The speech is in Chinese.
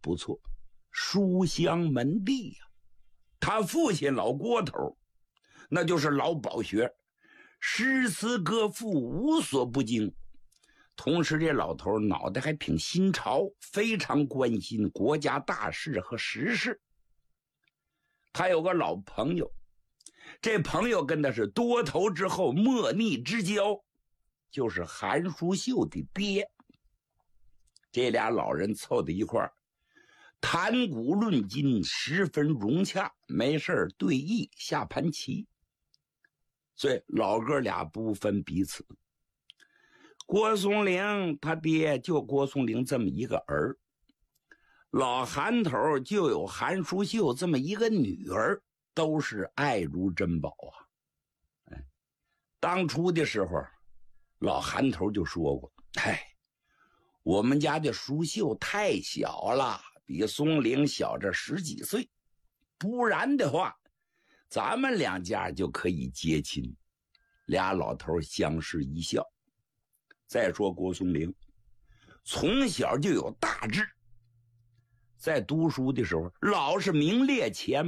不错，书香门第呀。他父亲老郭头那就是老饱学，诗词歌赋无所不精。同时这老头脑袋还挺新潮，非常关心国家大事和时事。他有个老朋友，这朋友跟他是多头之后莫逆之交，就是韩淑秀的爹。这俩老人凑在一块儿谈古论今，十分融洽，没事对弈下盘棋，所以老哥俩不分彼此。郭松龄他爹就郭松龄这么一个儿，老韩头就有韩淑秀这么一个女儿，都是爱如珍宝啊。当初的时候老韩头就说过，我们家的淑秀太小了，比松龄小这10几岁，不然的话咱们两家就可以结亲。俩老头相视一笑。再说郭松龄从小就有大志，在读书的时候老是名列前